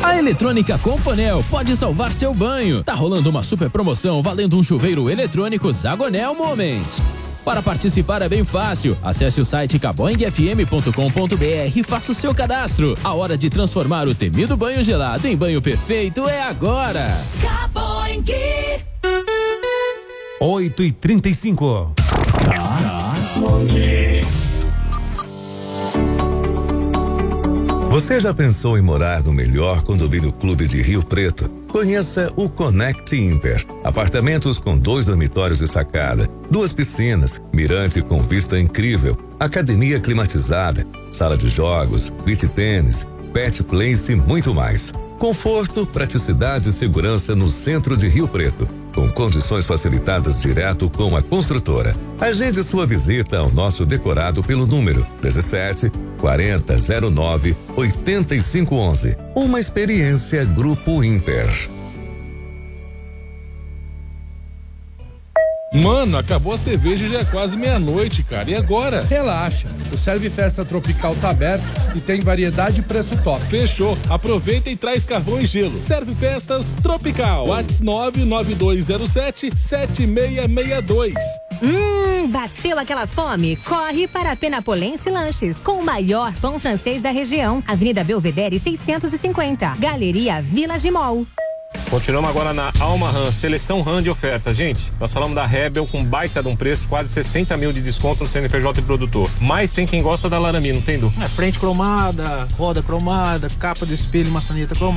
A Eletrônica Companel pode salvar seu banho. Tá rolando uma super promoção valendo um chuveiro eletrônico Zagonel Moment. Para participar é bem fácil. Acesse o site caboingfm.com.br e faça o seu cadastro. A hora de transformar o temido banho gelado em banho perfeito é agora. Caboing. 8h35. Você já pensou em morar no melhor condomínio clube de Rio Preto? Conheça o Connect Imper. Apartamentos com 2 dormitórios e sacada, 2 piscinas, mirante com vista incrível, academia climatizada, sala de jogos, beach tênis, pet place e muito mais. Conforto, praticidade e segurança no centro de Rio Preto, com condições facilitadas direto com a construtora. Agende sua visita ao nosso decorado pelo número 17 40 09 8511. Uma experiência Grupo Imper. Mano, acabou a cerveja e já é quase meia-noite, cara. E agora? Relaxa, o Serve Festa Tropical tá aberto e tem variedade e preço top. Fechou. Aproveita e traz carvão e gelo. Serve Festas Tropical. WhatsApp 99207-7662. Bateu aquela fome? Corre para a Penapolense Lanches, com o maior pão francês da região. Avenida Belvedere 650, Galeria Village Mall. Continuamos agora na Alma Ram, seleção RAM de oferta. Gente, nós falamos da Rebel com baita de um preço, quase 60 mil de desconto no CNPJ e produtor. Mas tem quem gosta da Laramie, não tem, Du? Frente cromada, roda cromada, capa do espelho, maçaneta cromada.